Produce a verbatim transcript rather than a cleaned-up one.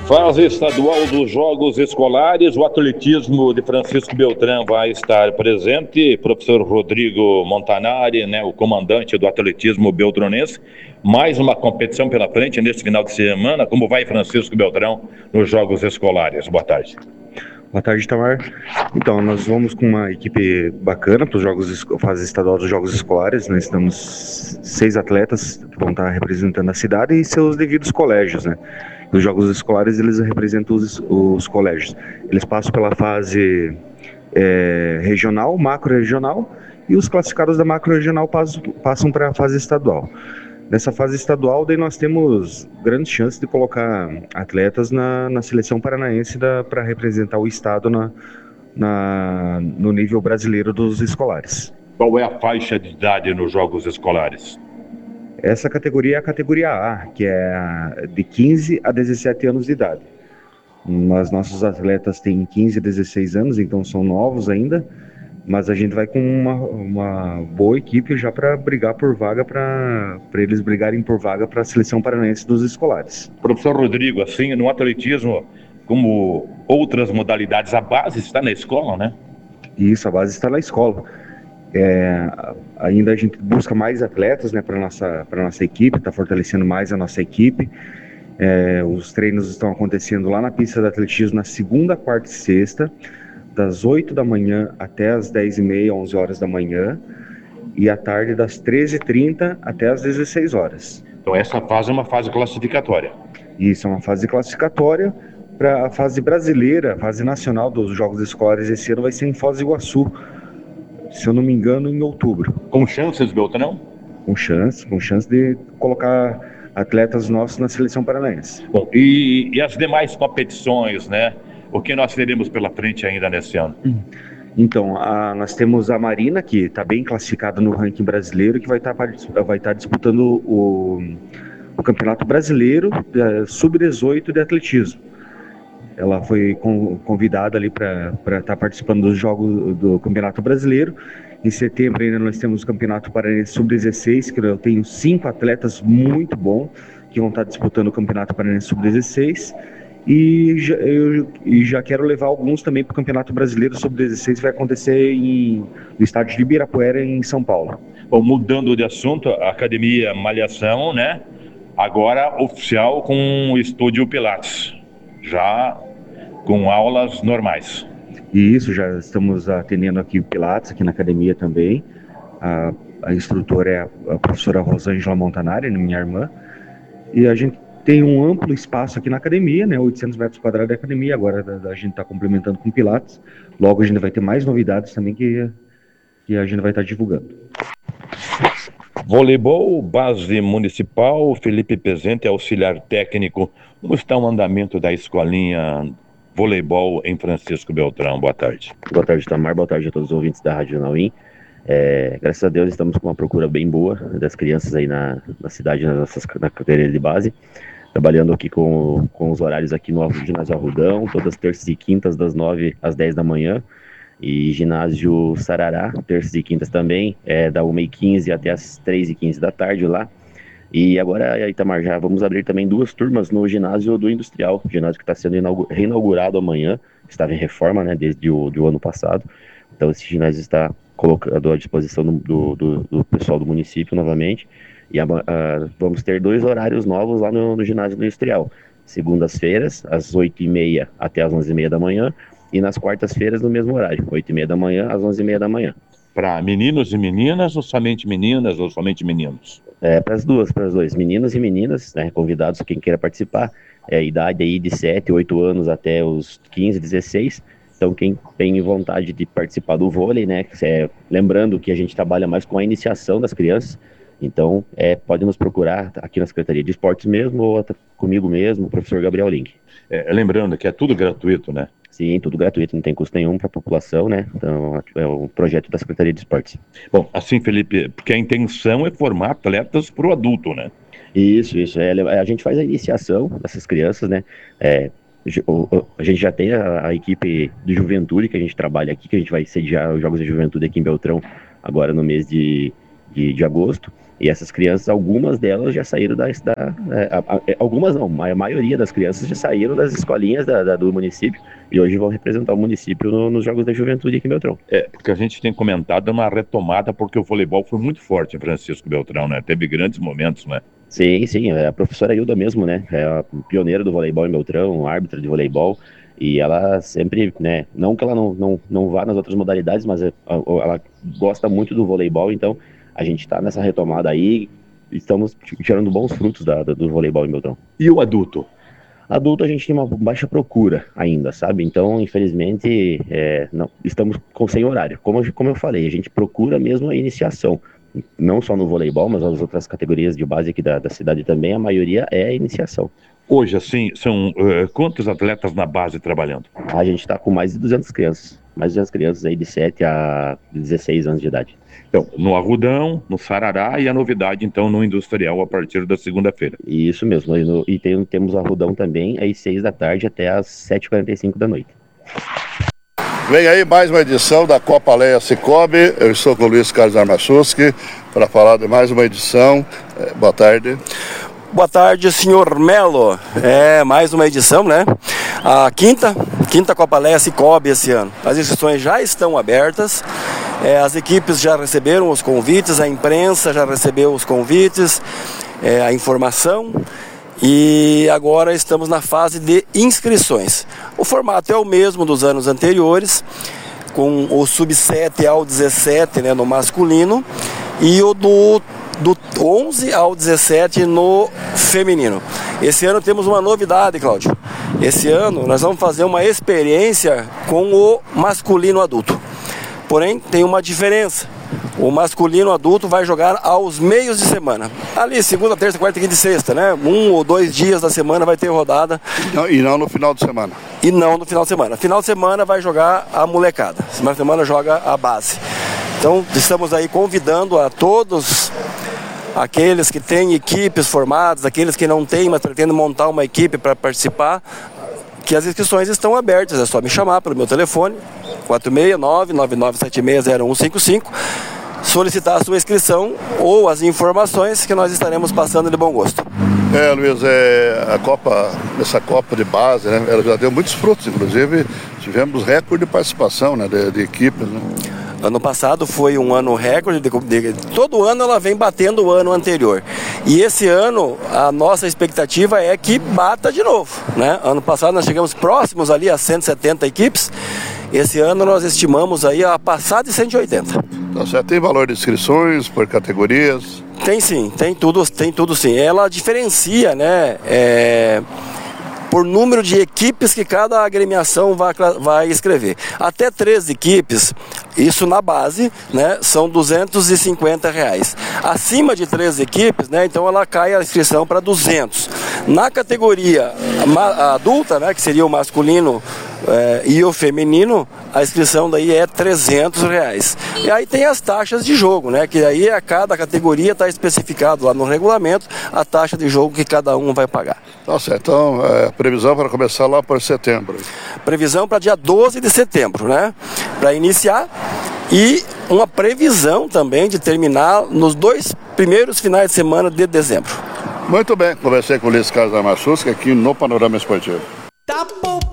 Fase estadual dos Jogos Escolares, o atletismo de Francisco Beltrão vai estar presente. Professor Rodrigo Montanari, né, o comandante do atletismo beltronense. Mais uma competição pela frente nesse final de semana. Como vai Francisco Beltrão nos Jogos Escolares? Boa tarde. Boa tarde, Tamar. Então, nós vamos com uma equipe bacana para os Jogos, fase estadual dos Jogos Escolares. Nós temos seis atletas que vão estar representando a cidade e seus devidos colégios, né? Os Jogos Escolares, eles representam os, os colégios. Eles passam pela fase é, regional, macro-regional, e os classificados da macro-regional passam, passam para a fase estadual. Nessa fase estadual, daí nós temos grandes chances de colocar atletas na, na seleção paranaense para representar o estado na, na, no nível brasileiro dos escolares. Qual é a faixa de idade nos Jogos Escolares? Essa categoria é a categoria A, que é de quinze a dezessete anos de idade. Mas nossos atletas têm quinze a dezesseis anos, então são novos ainda. Mas a gente vai com uma, uma boa equipe já para brigar por vaga, para eles brigarem por vaga para a seleção paranaense dos escolares. Professor Rodrigo, assim, no atletismo, como outras modalidades, a base está na escola, né? Isso, a base está na escola. É, ainda a gente busca mais atletas, né, para nossa para nossa equipe, está fortalecendo mais a nossa equipe. É, os treinos estão acontecendo lá na pista de atletismo na segunda, quarta e sexta, das oito da manhã até as dez e meia, onze horas da manhã, e à tarde das treze e trinta até as dezesseis horas. Então essa fase é uma fase classificatória. Isso, é uma fase classificatória para a fase brasileira, a fase nacional dos Jogos Escolares esse ano vai ser em Foz do Iguaçu, se eu não me engano, em outubro. Com chances, Beltrão? Com chance, com chance de colocar atletas nossos na seleção paranaense. Bom, e, e as demais competições, né? O que nós teremos pela frente ainda nesse ano? Então, a, nós temos a Marina, que está bem classificada no ranking brasileiro, que vai estar tá, vai tá disputando o, o Campeonato Brasileiro sub dezoito de atletismo. Ela foi com, convidada ali para estar tá participando dos jogos do Campeonato Brasileiro. Em setembro ainda nós temos o Campeonato Paranaense sub dezesseis, que eu tenho cinco atletas muito bons que vão estar tá disputando o Campeonato Paranaense sub dezesseis. E já, eu e já quero levar alguns também para o Campeonato Brasileiro sub dezesseis, que vai acontecer em, no estádio de Ibirapuera, em São Paulo. Bom, mudando de assunto, a Academia Malhação, né? Agora oficial com o Estúdio Pilates, já com aulas normais. Isso, já estamos atendendo aqui o Pilates, aqui na academia também. A, a instrutora é a, a professora Rosângela Montanari, minha irmã. E a gente tem um amplo espaço aqui na academia, né, oitocentos metros quadrados de academia, agora a, a gente está complementando com Pilates. Logo a gente vai ter mais novidades também que, que a gente vai estar tá divulgando. Voleibol, base municipal, Felipe Pezente, auxiliar técnico. Como está o andamento da escolinha voleibol em Francisco Beltrão? Boa tarde. Boa tarde, Tamar. Boa tarde a todos os ouvintes da Rádio Nauim. É, graças a Deus estamos com uma procura bem boa das crianças aí na, na cidade, nas nossas, na categoria de base. Trabalhando aqui com, com os horários aqui no ginásio Arrudão, todas terças e quintas, das nove às dez da manhã. E ginásio Sarará, terças e quintas também, é da uma e quinze até as três e quinze da tarde lá. E agora, Itamar, já vamos abrir também duas turmas no ginásio do Industrial, ginásio que está sendo reinaugurado amanhã, estava em reforma, né, desde o do ano passado. Então esse ginásio está colocado à disposição do, do, do pessoal do município novamente. E a, a, vamos ter dois horários novos lá no, no ginásio do Industrial. Segundas-feiras, às oito e meia até às onze e meia da manhã. E nas quartas-feiras no mesmo horário, oito e meia da manhã às onze e meia da manhã. Para meninos e meninas ou somente meninas ou somente meninos? É, para as duas, para as duas, meninos e meninas, né, convidados, quem queira participar. É a idade aí de sete, oito anos até os quinze, dezesseis. Então quem tem vontade de participar do vôlei, né, é, lembrando que a gente trabalha mais com a iniciação das crianças. Então, é, pode nos procurar aqui na Secretaria de Esportes mesmo, ou comigo mesmo, o professor Gabriel Link. É, lembrando que é tudo gratuito, né? Sim, tudo gratuito, não tem custo nenhum para a população, né? Então, é um projeto da Secretaria de Esportes. Bom, assim, Felipe, porque a intenção é formar atletas para o adulto, né? Isso, isso. É, a gente faz a iniciação dessas crianças, né? É, a gente já tem a, a equipe de juventude que a gente trabalha aqui, que a gente vai sediar os Jogos de Juventude aqui em Beltrão, agora no mês de de, de agosto. E essas crianças, algumas delas já saíram da... da é, a, a, algumas não, a maioria das crianças já saíram das escolinhas da, da, do município e hoje vão representar o município no, nos Jogos da Juventude aqui em Beltrão. É, porque a gente tem comentado uma retomada, porque o voleibol foi muito forte em Francisco Beltrão, né? Teve grandes momentos, né? Sim, sim, a professora Hilda mesmo, né? É a pioneira do voleibol em Beltrão, árbitra de voleibol. E ela sempre, né, não que ela não, não, não vá nas outras modalidades, mas ela gosta muito do voleibol, então a gente está nessa retomada aí, estamos tirando bons frutos da, do voleibol em Beltrão. E o adulto? Adulto a gente tem uma baixa procura ainda, sabe? Então, infelizmente, é, não, estamos com sem horário. Como, como eu falei, a gente procura mesmo a iniciação. Não só no voleibol, mas nas outras categorias de base aqui da, da cidade também, a maioria é a iniciação. Hoje, assim, são uh, quantos atletas na base trabalhando? A gente está com mais de duzentas crianças. Mais de duzentas crianças aí de sete a dezesseis anos de idade. Então, no Arrudão, no Sarará e a novidade, então, no Industrial a partir da segunda-feira. Isso mesmo. E, no, e tem, temos Arrudão também, às seis da tarde até às sete e quarenta e cinco da noite. Vem aí mais uma edição da Copa Leia Cicobi. Eu estou com o Luiz Carlos Armachuski para falar de mais uma edição. Boa tarde. Boa tarde, senhor Melo. É mais uma edição, né? A quinta, quinta Copa Leia Cicobi esse ano. As inscrições já estão abertas. É, as equipes já receberam os convites, a imprensa já recebeu os convites, é, a informação. E agora estamos na fase de inscrições. O formato é o mesmo dos anos anteriores, com o sub sete ao dezessete, né, no masculino, e o do, do onze ao dezessete no feminino. Esse ano temos uma novidade, Cláudio. Esse ano nós vamos fazer uma experiência com o masculino adulto. Porém, tem uma diferença. O masculino adulto vai jogar aos meios de semana. Ali, segunda, terça, quarta, quinta e sexta, né? Um ou dois dias da semana vai ter rodada. Não, e não no final de semana. E não no final de semana. Final de semana vai jogar a molecada. Semana de semana joga a base. Então, estamos aí convidando a todos aqueles que têm equipes formadas, aqueles que não têm, mas pretendem montar uma equipe para participar, que as inscrições estão abertas. É só me chamar pelo meu telefone, quatro seis nove, nove nove sete seis, zero um cinco cinco, solicitar a sua inscrição ou as informações que nós estaremos passando de bom gosto. É, Luiz, é, a Copa, essa Copa de base, né, ela já deu muitos frutos, inclusive tivemos recorde de participação, né, de, de equipes, né? Ano passado foi um ano recorde, de, de, todo ano ela vem batendo o ano anterior. E esse ano a nossa expectativa é que bata de novo, né? Ano passado nós chegamos próximos ali a cento e setenta equipes. Esse ano nós estimamos aí a passar de cento e oitenta. Tá certo. Tem valor de inscrições por categorias? Tem sim, tem tudo, tem tudo sim. Ela diferencia, né? É... por número de equipes que cada agremiação vai, vai escrever. Até três equipes, isso na base, né, são duzentos e cinquenta reais. Acima de três equipes, né, então ela cai a inscrição para duzentos. Na categoria adulta, né, que seria o masculino é, e o feminino, a inscrição daí é trezentos reais. E aí tem as taxas de jogo, né, que aí a cada categoria está especificado lá no regulamento a taxa de jogo que cada um vai pagar. Tá certo, então é, previsão para começar lá por setembro. Previsão para dia doze de setembro, né, para iniciar, e uma previsão também de terminar nos dois primeiros finais de semana de dezembro. Muito bem, conversei com o Luiz Carlos Armachuski aqui no Panorama Esportivo. Tá